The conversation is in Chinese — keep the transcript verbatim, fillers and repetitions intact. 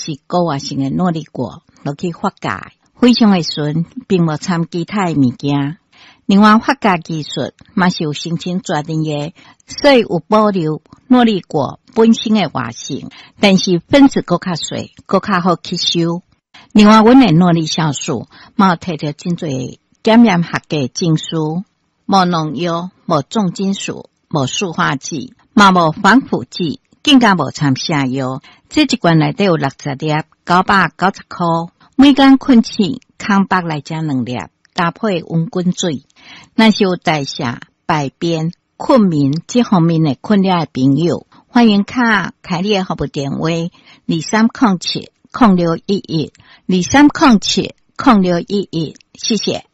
是高活性的诺丽果落去发酵，非常的顺，并无掺其他的物件。另外，发酵技术嘛是有申请专利的，所以有保留诺丽果本身的活性，但是分子更较细，更较好吸收。另外，阮的诺丽酵素嘛有摕到真侪检验合格证书，无农药，无重金属，无塑化剂，嘛无防腐剂，更加无掺下药。这一罐内底有六十粒，九百九十块。每天困起，空腹来食两粒，搭配温滚水。若是有代谢、排便、困眠这方面的困扰的朋友，欢迎卡开你的服务电话：二三零七零六一一，二三零七零六一一。谢谢。